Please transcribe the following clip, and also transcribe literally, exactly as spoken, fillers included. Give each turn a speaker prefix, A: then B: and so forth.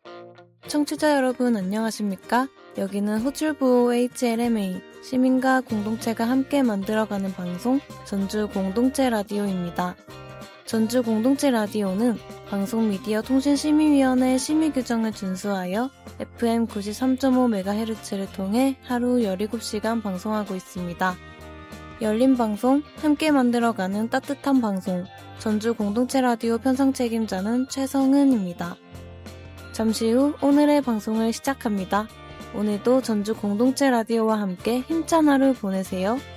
A: 청취자 여러분 안녕하십니까? 여기는 호출부호 에이치엘엠에이 시민과 공동체가 함께 만들어가는 방송 전주 공동체 라디오입니다. 전주 공동체 라디오는 방송미디어통신심의위원회 심의규정을 준수하여 에프엠 구십삼 점 오 메가헤르츠를 통해 하루 열일곱 시간 방송하고 있습니다. 열린 방송, 함께 만들어가는 따뜻한 방송 전주 공동체 라디오 편성 책임자는 최성은입니다. 잠시 후 오늘의 방송을 시작합니다. 오늘도 전주 공동체 라디오와 함께 힘찬 하루 보내세요.